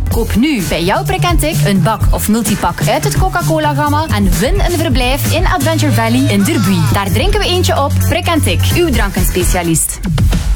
Koop nu bij jouw Prick & Tick een bak of multipak uit het Coca-Cola-gamma en win een verblijf in Adventure Valley in Derby. Daar drinken we eentje op. Prick & Tick, uw drankenspecialist.